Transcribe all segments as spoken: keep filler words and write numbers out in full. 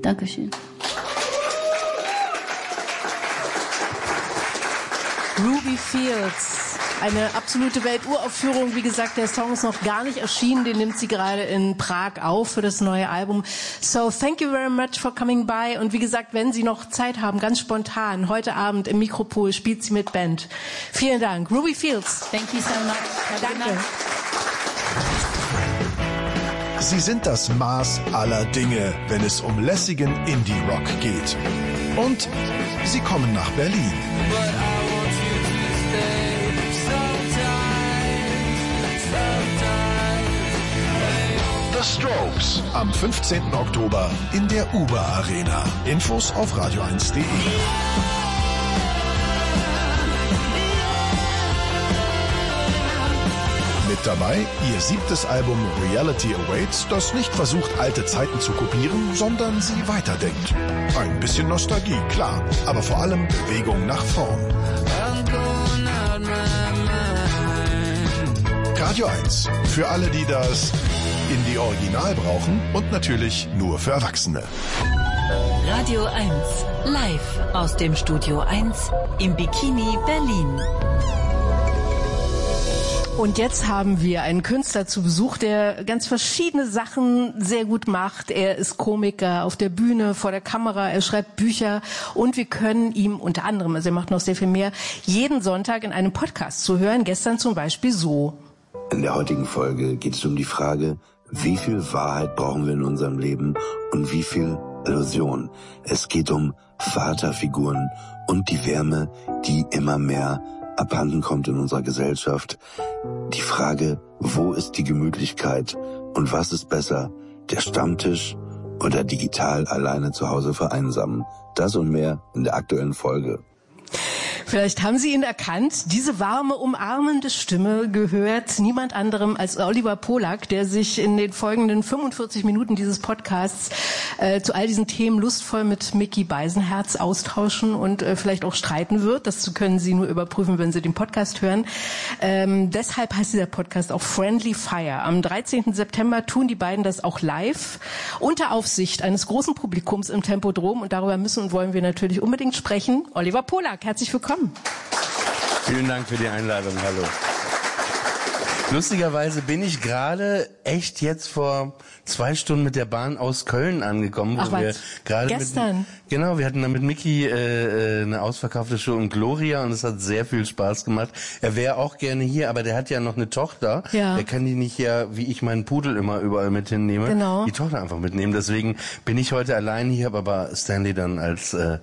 Dankeschön. Ruby Fields, eine absolute Welturaufführung. Wie gesagt, der Song ist noch gar nicht erschienen. Den nimmt sie gerade in Prag auf für das neue Album. So, thank you very much for coming by. Und wie gesagt, wenn Sie noch Zeit haben, ganz spontan, heute Abend im Mikropol spielt sie mit Band. Vielen Dank. Ruby Fields. Thank you so much. Danke. Sie sind das Maß aller Dinge, wenn es um lässigen Indie-Rock geht. Und sie kommen nach Berlin. The Strokes am fünfzehnten Oktober in der Uber Arena. Infos auf radio eins punkt de. Mit dabei ihr siebtes Album Reality Awaits, das nicht versucht, alte Zeiten zu kopieren, sondern sie weiterdenkt. Ein bisschen Nostalgie, klar, aber vor allem Bewegung nach vorn. Radio eins, für alle, die das Indie Original brauchen und natürlich nur für Erwachsene. Radio eins, live aus dem Studio eins im Bikini Berlin. Und jetzt haben wir einen Künstler zu Besuch, der ganz verschiedene Sachen sehr gut macht. Er ist Komiker auf der Bühne, vor der Kamera, er schreibt Bücher und wir können ihm unter anderem, also er macht noch sehr viel mehr, jeden Sonntag in einem Podcast zu hören. Gestern zum Beispiel so. In der heutigen Folge geht es um die Frage, wie viel Wahrheit brauchen wir in unserem Leben und wie viel Illusion. Es geht um Vaterfiguren und die Wärme, die immer mehr abhanden kommt in unserer Gesellschaft. Die Frage, wo ist die Gemütlichkeit und was ist besser, der Stammtisch oder digital alleine zu Hause vereinsamen? Das und mehr in der aktuellen Folge. Vielleicht haben Sie ihn erkannt. Diese warme, umarmende Stimme gehört niemand anderem als Oliver Polak, der sich in den folgenden fünfundvierzig Minuten dieses Podcasts äh, zu all diesen Themen lustvoll mit Micky Beisenherz austauschen und äh, vielleicht auch streiten wird. Das können Sie nur überprüfen, wenn Sie den Podcast hören. Ähm, deshalb heißt dieser Podcast auch Friendly Fire. Am dreizehnten September tun die beiden das auch live unter Aufsicht eines großen Publikums im Tempodrom. Und darüber müssen und wollen wir natürlich unbedingt sprechen. Oliver Polak, herzlich willkommen. Vielen Dank für die Einladung, hallo. Lustigerweise bin ich gerade echt jetzt vor zwei Stunden mit der Bahn aus Köln angekommen, wo Ach, wir gerade gestern. Mit, genau, wir hatten da mit Micky äh, eine ausverkaufte Show in Gloria und es hat sehr viel Spaß gemacht. Er wäre auch gerne hier, aber der hat ja noch eine Tochter. Ja. Er kann die nicht ja, wie ich meinen Pudel immer überall mit hinnehme, genau. die Tochter einfach mitnehmen. Deswegen bin ich heute allein hier, habe aber Stanley dann als äh,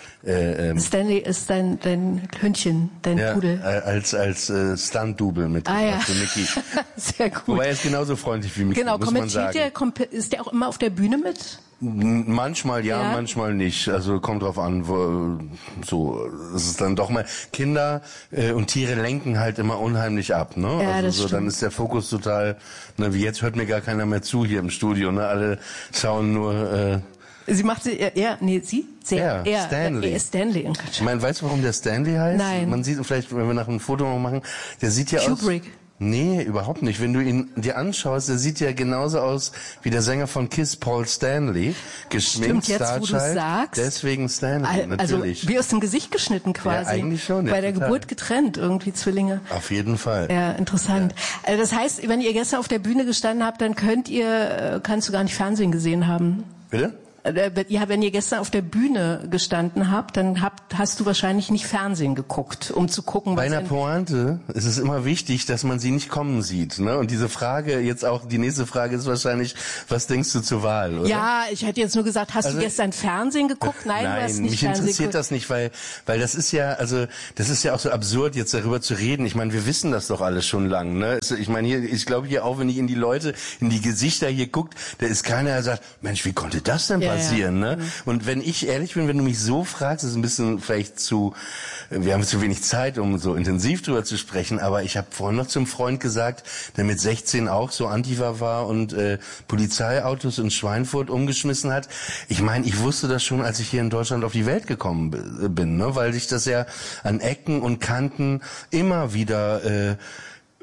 Äh, ähm, Stanley ist dein, dein Hündchen, dein ja, Pudel. als als äh, Stunt-Double mit ah, ja. für Micky. Sehr gut. Wobei er ist genauso freundlich wie Micky, genau, muss man sagen. Der, ist der auch immer auf der Bühne mit? Manchmal ja, ja, manchmal nicht. Also kommt drauf an, wo, so es ist dann doch mal Kinder äh, und Tiere lenken halt immer unheimlich ab, ne? Ja, also das so stimmt. dann ist der Fokus total, ne, wie jetzt hört mir gar keiner mehr zu hier im Studio, ne? Alle schauen nur äh, Sie macht sie, er, er nee, sie? Sehr, er, er, Stanley. Er ist Stanley. Ich meine, weißt du, warum der Stanley heißt? Nein. Man sieht, vielleicht, wenn wir nach einem Foto mal machen, der sieht ja Kubrick. aus... Nee, überhaupt nicht. Wenn du ihn dir anschaust, der sieht ja genauso aus wie der Sänger von Kiss, Paul Stanley. Geschminkt, Stimmt, jetzt, wo du sagst. Deswegen Stanley, also, natürlich. Also wie aus dem Gesicht geschnitten quasi. Ja, eigentlich schon. Ja, Bei der total. Geburt getrennt, irgendwie Zwillinge. Auf jeden Fall. Ja, interessant. Ja. Also das heißt, wenn ihr gestern auf der Bühne gestanden habt, dann könnt ihr, kannst du gar nicht Fernsehen gesehen haben. Bitte? Ja, wenn ihr gestern auf der Bühne gestanden habt, dann habt, hast du wahrscheinlich nicht Fernsehen geguckt, um zu gucken, was... Bei einer Pointe ist es immer wichtig, dass man sie nicht kommen sieht, ne? Und diese Frage, jetzt auch, die nächste Frage ist wahrscheinlich, was denkst du zur Wahl, oder? Ja, ich hätte jetzt nur gesagt, hast also, du gestern Fernsehen geguckt? Nein, nein, du hast nicht mich Fernsehen interessiert geguckt. das nicht, weil, weil das ist ja, also, das ist ja auch so absurd, jetzt darüber zu reden. Ich meine, wir wissen das doch alles schon lang, ne? Ich meine, hier, ich glaube hier auch, wenn ich in die Leute, in die Gesichter hier guckt, da ist keiner, der sagt, Mensch, wie konnte das denn ja, passieren, ja. ne? Mhm. Und wenn ich ehrlich bin, wenn du mich so fragst, ist es ein bisschen vielleicht zu, wir haben zu wenig Zeit, um so intensiv drüber zu sprechen, aber ich habe vorhin noch zum Freund gesagt, der mit sechzehn auch so Antifa war und äh, Polizeiautos in Schweinfurt umgeschmissen hat. Ich meine, ich wusste das schon, als ich hier in Deutschland auf die Welt gekommen bin, ne? Weil sich das ja an Ecken und Kanten immer wieder äh,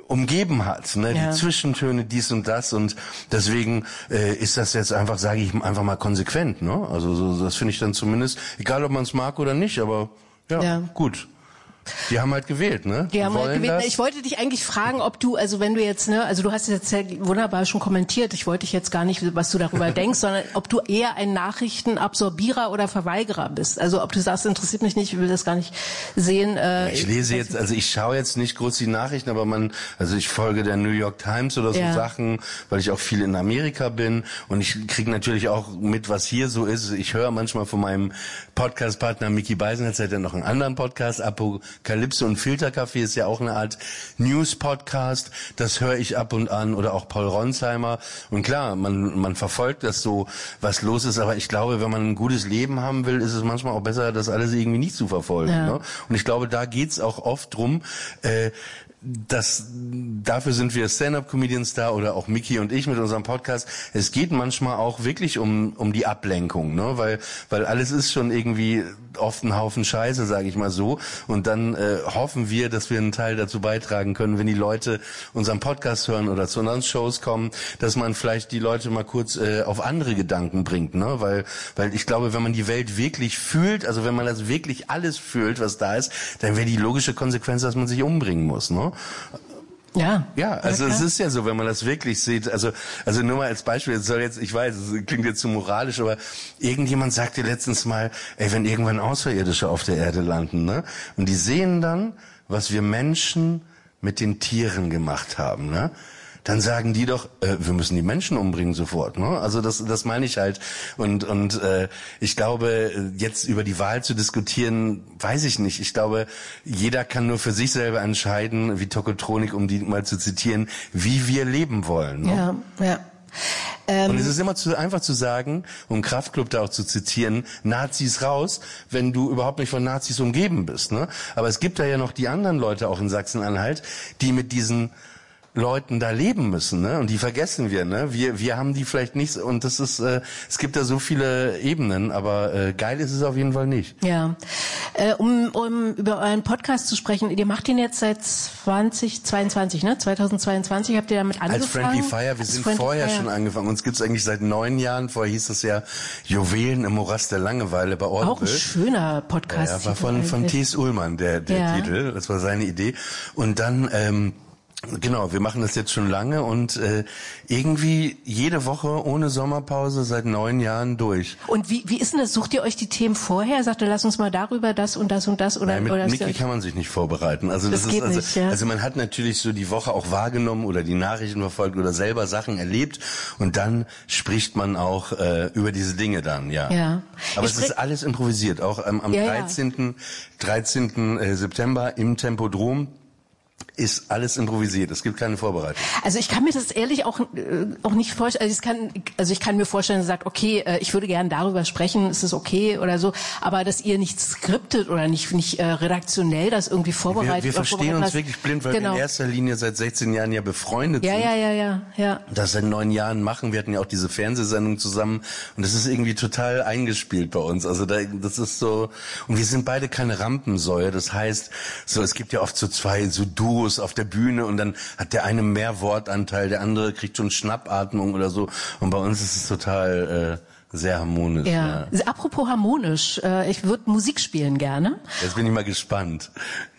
umgeben hat, ne, ja. die Zwischentöne, dies und das, und deswegen äh, ist das jetzt einfach, sage ich einfach mal, konsequent, ne? Also so, das finde ich dann zumindest, egal ob man es mag oder nicht, aber ja, ja. gut. Die haben halt gewählt, ne? Die, die haben halt gewählt. Das. Ich wollte dich eigentlich fragen, ob du, also wenn du jetzt, ne, also du hast jetzt ja wunderbar schon kommentiert, ich wollte dich jetzt gar nicht, was du darüber denkst, sondern ob du eher ein Nachrichtenabsorbierer oder Verweigerer bist. Also ob du sagst, interessiert mich nicht, ich will das gar nicht sehen. Äh, ja, ich lese jetzt, also ich schaue jetzt nicht groß die Nachrichten, aber man, also ich folge der New York Times oder so ja. Sachen, weil ich auch viel in Amerika bin, und ich kriege natürlich auch mit, was hier so ist. Ich höre manchmal von meinem Podcast-Partner Micky Beisenherz, der hat ja noch einen anderen Podcast, Apokalypse und Filterkaffee ist ja auch eine Art News-Podcast, das höre ich ab und an, oder auch Paul Ronsheimer, und klar, man man verfolgt das so, was los ist, aber ich glaube, wenn man ein gutes Leben haben will, ist es manchmal auch besser, das alles irgendwie nicht zu verfolgen. Ja. Ne? Und ich glaube, da geht's auch oft drum, äh, das, dafür sind wir Stand-up-Comedians da, oder auch Micky und ich mit unserem Podcast. Es geht manchmal auch wirklich um um die Ablenkung, ne, weil weil alles ist schon irgendwie oft ein Haufen Scheiße, sage ich mal so. Und dann äh, hoffen wir, dass wir einen Teil dazu beitragen können, wenn die Leute unseren Podcast hören oder zu unseren Shows kommen, dass man vielleicht die Leute mal kurz äh, auf andere Gedanken bringt, ne, weil weil ich glaube, wenn man die Welt wirklich fühlt, also wenn man das wirklich alles fühlt, was da ist, dann wäre die logische Konsequenz, dass man sich umbringen muss, ne? Ja. Ja, also es ist ja so, wenn man das wirklich sieht, also also nur mal als Beispiel, es soll jetzt, ich weiß, es klingt jetzt zu moralisch, aber irgendjemand sagte letztens mal, ey, wenn irgendwann Außerirdische auf der Erde landen, ne, und die sehen dann, was wir Menschen mit den Tieren gemacht haben, ne, dann sagen die doch, äh, wir müssen die Menschen umbringen sofort, ne? Also das das meine ich halt, und und äh, ich glaube, jetzt über die Wahl zu diskutieren, weiß ich nicht. Ich glaube, jeder kann nur für sich selber entscheiden, wie Tokotronik, um die mal zu zitieren, wie wir leben wollen, ne? Ja, ja. Ähm, und es ist immer zu einfach zu sagen, um Kraftklub da auch zu zitieren, Nazis raus, wenn du überhaupt nicht von Nazis umgeben bist, ne? Aber es gibt da ja noch die anderen Leute auch in Sachsen-Anhalt, die mit diesen Leuten da leben müssen, ne? Und die vergessen wir, ne? Wir wir haben die vielleicht nicht, und das ist, äh, es gibt da so viele Ebenen, aber äh, geil ist es auf jeden Fall nicht. Ja, äh, um um über euren Podcast zu sprechen, ihr macht den jetzt seit zwanzig zweiundzwanzig, ne? zweitausendzweiundzwanzig habt ihr damit angefangen? Als Friendly Fire, wir sind Friendly vorher Fire. schon angefangen. Uns gibt's eigentlich seit neun Jahren. Vorher hieß es ja Juwelen im Morast der Langeweile bei Audible. Auch ein schöner Podcast. Ja, war von von T S Ullmann der der ja. Titel. Das war seine Idee. Und dann ähm, genau, wir machen das jetzt schon lange, und äh, irgendwie jede Woche ohne Sommerpause seit neun Jahren durch. Und wie wie ist denn das? Sucht ihr euch die Themen vorher? Sagt ihr, lass uns mal darüber das und das und das, oder? Nein, mit oder Micky kann man sich nicht vorbereiten. Also das, das ist geht also, nicht, ja. also man hat natürlich so die Woche auch wahrgenommen oder die Nachrichten verfolgt oder selber Sachen erlebt, und dann spricht man auch äh, über diese Dinge dann, ja. Ja. Aber Ich es ist alles improvisiert. Auch ähm, am ja, dreizehnten dreizehnten September im Tempodrom ist alles improvisiert. Es gibt keine Vorbereitung. Also ich kann mir das ehrlich auch äh, auch nicht vorstellen. Also ich kann, also ich kann mir vorstellen, dass ihr sagt, okay, äh, ich würde gerne darüber sprechen, ist es okay oder so, aber dass ihr nicht skriptet oder nicht nicht äh, redaktionell das irgendwie vorbereitet. Wir, wir verstehen uns hast. wirklich blind, weil genau. wir in erster Linie seit sechzehn Jahren ja befreundet ja, sind. Ja, ja, ja, ja. Das seit neun Jahren machen. Wir hatten ja auch diese Fernsehsendung zusammen, und das ist irgendwie total eingespielt bei uns. Also da, das ist so, und wir sind beide keine Rampensäue. Das heißt, so es gibt ja oft so zwei so Duos auf der Bühne, und dann hat der eine mehr Wortanteil, der andere kriegt schon Schnappatmung oder so. Und bei uns ist es total äh, sehr harmonisch. Ja. Ja. Apropos harmonisch, äh, ich würde Musik spielen gerne. Jetzt bin ich mal gespannt.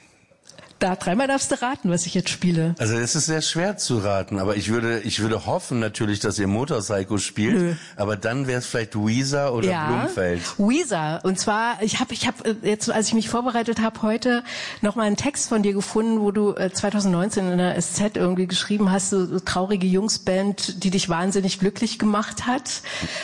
Da dreimal darfst du raten, was ich jetzt spiele. Also es ist sehr schwer zu raten, aber ich würde ich würde hoffen natürlich, dass ihr Motorpsycho spielt, Nö. aber dann wäre es vielleicht Weezer oder ja, Blumfeld. Weezer. Und zwar, ich habe ich hab jetzt, als ich mich vorbereitet habe, heute noch mal einen Text von dir gefunden, wo du äh, zwanzig neunzehn in der S Z irgendwie geschrieben hast, so, so traurige Jungsband, die dich wahnsinnig glücklich gemacht hat.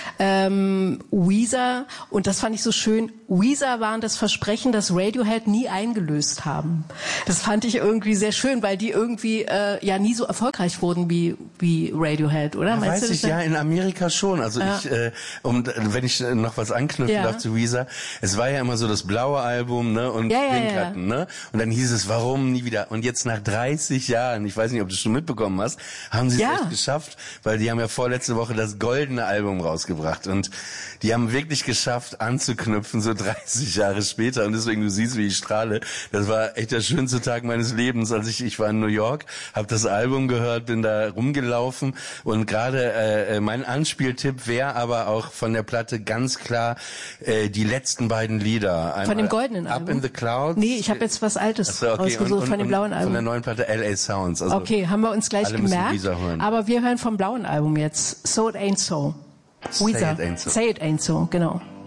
Ähm, Weezer. Und das fand ich so schön. Weezer waren das Versprechen, das Radiohead nie eingelöst haben. Das fand ich irgendwie sehr schön, weil die irgendwie äh, ja nie so erfolgreich wurden wie wie Radiohead, oder? Ja, Meinst weiß du ich, ja, in Amerika schon. Also ja. ich, äh, um, wenn ich noch was anknüpfen ja. darf zu Weezer, es war ja immer so das blaue Album, ne, und ja, ja, Pink ja. hatten, ne, und dann hieß es, warum nie wieder? Und jetzt nach dreißig Jahren, ich weiß nicht, ob du es schon mitbekommen hast, haben sie es ja. echt geschafft, weil die haben ja vorletzte Woche das goldene Album rausgebracht, und die haben wirklich geschafft anzuknüpfen, so dreißig Jahre später, und deswegen, du siehst, wie ich strahle, das war echt der schönste Tag Tag meines Lebens, als ich ich war in New York, habe das Album gehört, bin da rumgelaufen und gerade äh, mein Anspieltipp wäre aber auch von der Platte ganz klar äh, die letzten beiden Lieder. Einmal von dem goldenen Up Album? in the Clouds. Nee, ich habe jetzt was Altes Achso, okay. ausgesucht und, und, von dem blauen Album. Von der neuen Platte L A Sounds. Also okay, haben wir uns gleich alle gemerkt. müssen Weezer hören. Aber wir hören vom blauen Album jetzt So It Ain't So. Say Weezer. It Ain't So. Say It Ain't So, genau.